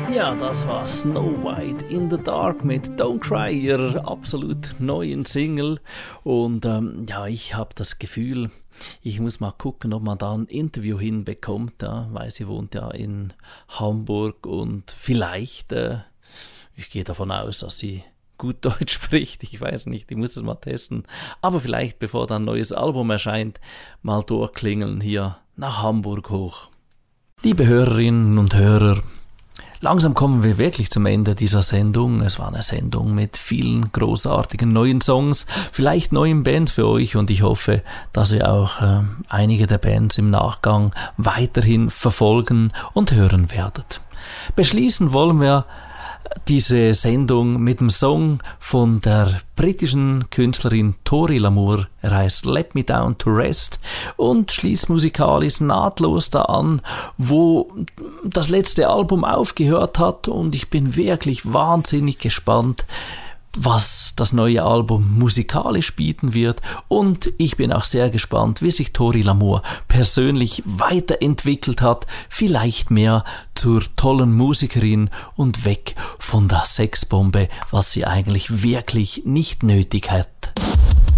Ja, das war Snow White in the Dark mit Don't Cry, ihrer absolut neuen Single. Und ich habe das Gefühl, ich muss mal gucken, ob man da ein Interview hinbekommt, weil sie wohnt ja in Hamburg und vielleicht, ich gehe davon aus, dass sie gut Deutsch spricht, ich weiß nicht, ich muss es mal testen. Aber vielleicht, bevor dann ein neues Album erscheint, mal durchklingeln hier nach Hamburg hoch. Liebe Hörerinnen und Hörer, langsam kommen wir wirklich zum Ende dieser Sendung. Es war eine Sendung mit vielen großartigen neuen Songs, vielleicht neuen Bands für euch und ich hoffe, dass ihr auch einige der Bands im Nachgang weiterhin verfolgen und hören werdet. Beschließen wollen wir diese Sendung mit dem Song von der britischen Künstlerin Tori Lamour. Er heißt Let Me Down to Rest und schließt musikalisch nahtlos da an, wo das letzte Album aufgehört hat, und ich bin wirklich wahnsinnig gespannt, was das neue Album musikalisch bieten wird, und ich bin auch sehr gespannt, wie sich Tori Lamour persönlich weiterentwickelt hat, vielleicht mehr zur tollen Musikerin und weg von der Sexbombe, was sie eigentlich wirklich nicht nötig hat.